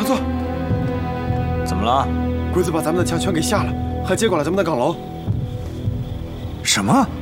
团座， 怎么了？ 鬼子把咱们的枪全给下了，还接管了咱们的岗楼。 什么？